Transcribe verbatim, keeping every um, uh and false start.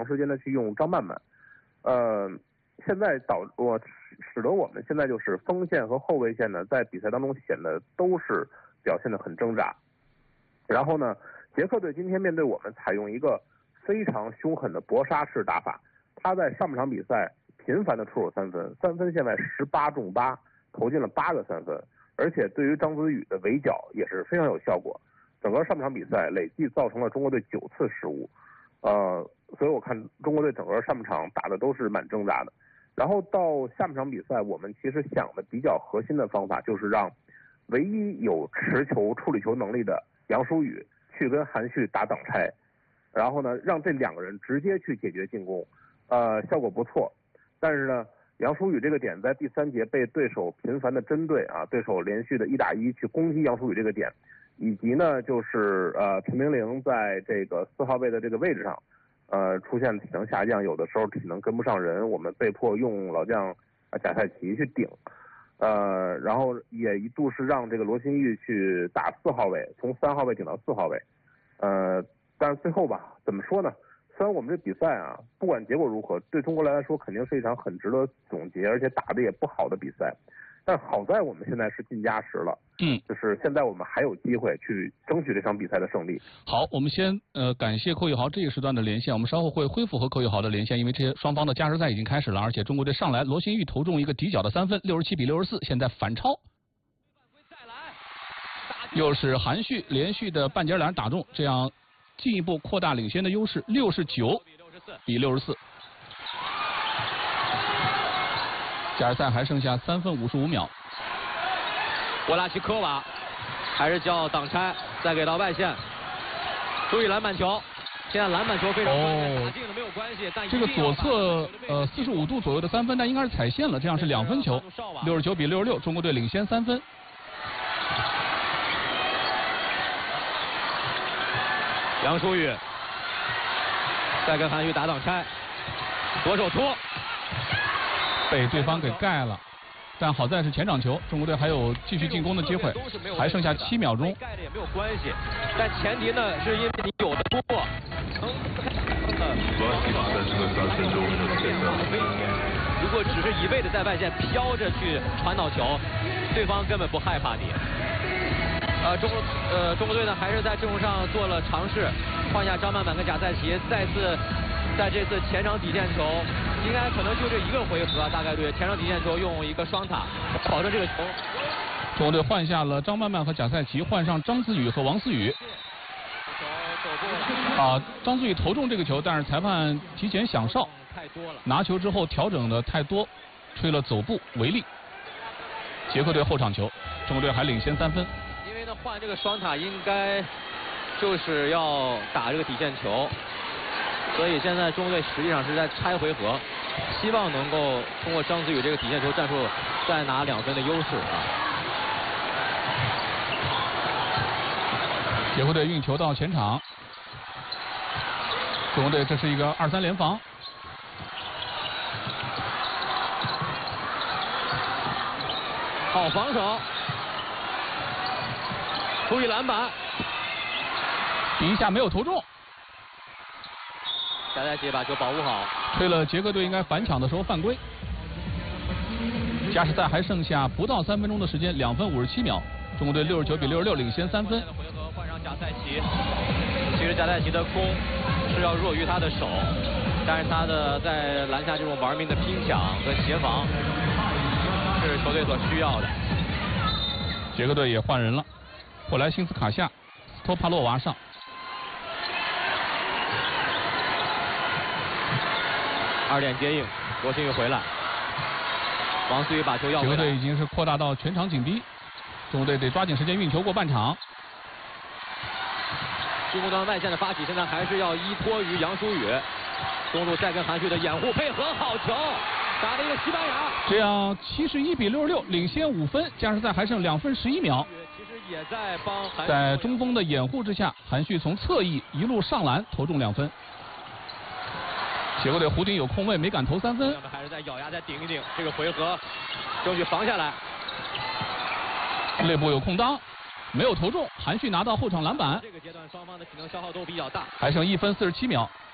长时间的去用张曼曼，呃，现在导我使得我们现在就是锋线和后卫线呢，在比赛当中显得都是表现得很挣扎。然后呢，捷克队今天面对我们采用一个非常凶狠的搏杀式打法，他在上半场比赛频繁的出手三分，三分线外十八中八，投进了八个三分，而且对于张子宇的围剿也是非常有效果。整个上半场比赛累计造成了中国队九次失误，呃，所以我看中国队整个上半场打的都是蛮挣扎的。然后到下半场比赛，我们其实想的比较核心的方法就是让唯一有持球处理球能力的杨舒宇去跟韩旭打挡拆，然后呢让这两个人直接去解决进攻，呃，效果不错。但是呢，杨舒宇这个点在第三节被对手频繁的针对啊，对手连续的一打一去攻击杨舒宇这个点。以及呢，就是呃，陈明玲在这个四号位的这个位置上，呃，出现体能下降，有的时候体能跟不上人，我们被迫用老将啊贾赛奇去顶，呃，然后也一度是让这个罗新玉去打四号位，从三号位顶到四号位，呃，但是最后吧，怎么说呢？虽然我们这比赛啊，不管结果如何，对中国来说肯定是一场很值得总结，而且打得也不好的比赛。但好在我们现在是进加时了， 嗯， 就是现在我们还有机会去争取这场比赛的胜利。 好，我们先呃感谢寇玉豪这个时段的连线，我们稍后会恢复和寇玉豪的连线，因为这些双方的加时赛已经开始了，而且中国队上来罗新玉投中一个底角的三分，六十七比六十四，现在反超。又是韩旭连续的半截篮打中，这样进一步扩大领先的优势，六十九比六十四。加时赛还剩下三分五十五秒。 沃拉奇科娃还是叫挡拆，再给到外线，注意篮板球。现在篮板球非常关键，打进了没有关系，但这个左侧呃四十五度左右的三分，但应该是踩线了，这样是两分球。六十九比六十六，中国队领先三分。 杨舒宇再跟韩旭打挡拆，左手托。 被对方给盖了，但好在是前场球，中国队还有继续进攻的机会，还剩下七秒钟。 盖的也没有关系，但前提呢是因为你有的突破，能危险。如果只是一味的在外线飘着去传导球，对方根本不害怕你。呃，中国呃中国队呢还是在阵容上做了尝试，换下张曼曼跟贾赛奇，再次在这次前场底线球。应该可能就这一个回合，大概对前场底线球用一个双塔，保证这个球。 中国队换下了张曼曼和贾赛奇，换上张子宇和王思雨。啊，张子宇投中这个球，但是裁判提前响哨， 太多了。 拿球之后调整的太多，吹了走步违例。捷克队后场球，中国队还领先三分。 因为呢换这个双塔应该就是要打这个底线球。所以现在中国队实际上是在拆回合，希望能够通过张子宇这个底线球战术再拿两分的优势啊。 捷克队运球到前场，中国队这是一个二三联防， 好防守，注意篮板， 第一下没有投中。 贾赛奇把球保护好， 吹了捷克队应该反抢的时候犯规。加时赛还剩下不到三分钟的时间，两分五十七秒，中国队六十九比六十六领先三分。 回合换上贾赛奇，其实贾赛奇的攻是要弱于他的手，但是他的在篮下这种玩命的拼抢和协防是球队所需要的。 捷克队也换人了，霍莱辛斯卡下，斯托帕洛娃上。 二点接应，罗新宇回来，王思雨把球要回来。 捷克队已经是扩大到全场紧逼，中国队得抓紧时间运球过半场。 中国端外线的发起，现在还是要依托于杨舒宇，中路再跟韩旭的掩护配合，好球，打了一个西班牙。 这样七十一比六十六，领先五分，加时赛还剩两分十一秒。 其实也在帮韩旭， 在中锋的掩护之下，韩旭从侧翼一路上篮投中两分。捷克队弧顶有空位，没敢投三分。 还是在咬牙再顶一顶，这个回合争取防下来。 内部有空当，没有投中，韩旭拿到后场篮板。 这个阶段双方的体能消耗都比较大。 还剩一分四十七秒。